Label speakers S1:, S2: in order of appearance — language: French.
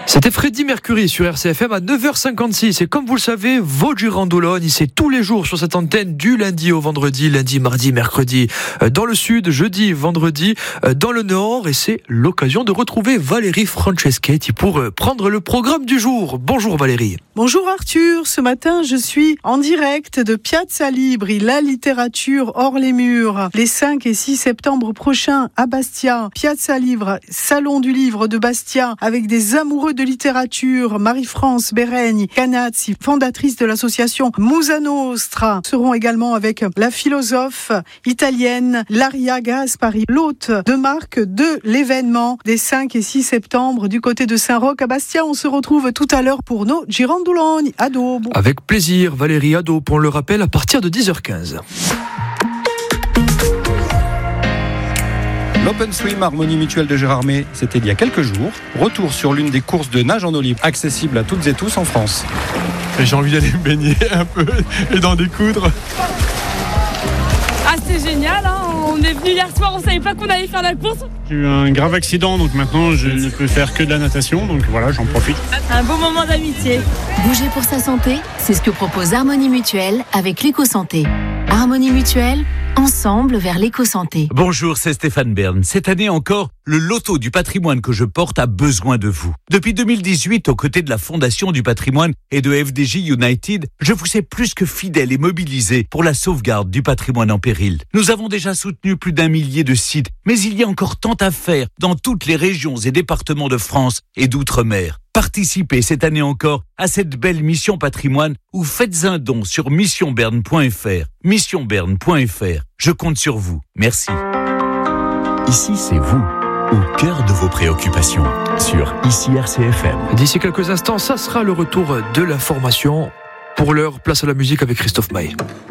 S1: C'était Freddie Mercury sur RCFM à 9h56. Et comme vous le savez, vos Girandologne, c'est tous les jours sur cette antenne du lundi au vendredi, lundi, mardi, mercredi dans le sud, jeudi, vendredi dans le nord. Et c'est l'occasion de retrouver Valérie Franceschetti pour prendre le programme du jour. Bonjour Valérie.
S2: Bonjour Arthur, ce matin je suis en direct de Piazza Libri, la littérature hors les murs. Les 5 et 6 septembre prochains à Bastia, Piazza Livre, salon du livre de Bastia avec des amoureux de littérature, Marie-France Beregni Canazzi, fondatrice de l'association Musa Nostra, seront également avec la philosophe italienne Laria Gaspari, l'hôte de marque de l'événement des 5 et 6 septembre du côté de Saint-Roch à Bastia. On se retrouve tout à l'heure pour nos Girandologne à Daube.
S1: Avec plaisir, Valérie à Daube, on le rappelle, à partir de 10h15.
S3: L'Open Swim Harmonie Mutuelle de Gérardmer, c'était il y a quelques jours. Retour sur l'une des courses de nage en eau libre, accessible à toutes et tous en France.
S4: Et j'ai envie d'aller me baigner un peu et d'en découdre.
S5: Ah, c'est génial, hein. On est venu hier soir, on savait pas qu'on allait faire la course.
S4: J'ai eu un grave accident, donc maintenant je ne peux faire que de la natation, donc voilà, j'en profite.
S5: Un beau moment d'amitié.
S6: Bouger pour sa santé, c'est ce que propose Harmonie Mutuelle avec l'éco-santé. Harmonie Mutuelle, ensemble vers l'éco-santé.
S7: Bonjour, c'est Stéphane Bern. Cette année encore, le loto du patrimoine que je porte a besoin de vous. Depuis 2018, aux côtés de la Fondation du patrimoine et de FDJ United, je vous ai plus que fidèle et mobilisé pour la sauvegarde du patrimoine en péril. Nous avons déjà soutenu plus d'1 millier de sites, mais il y a encore tant à faire dans toutes les régions et départements de France et d'outre-mer. Participez cette année encore à cette belle mission patrimoine ou faites un don sur missionberne.fr. Missionberne.fr. Je compte sur vous. Merci.
S8: Ici, c'est vous, au cœur de vos préoccupations, sur Ici RCFM.
S1: D'ici quelques instants, ça sera le retour de l'information. Pour l'heure, place à la musique avec Christophe Maé.